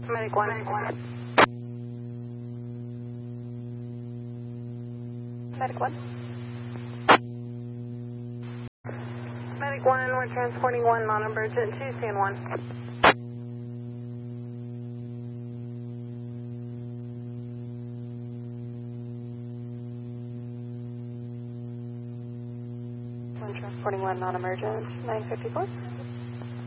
Medic 1. Medic 1. Medic 1, we're transporting 1 non-emergent to CN1. We're transporting 1 non-emergent, 954.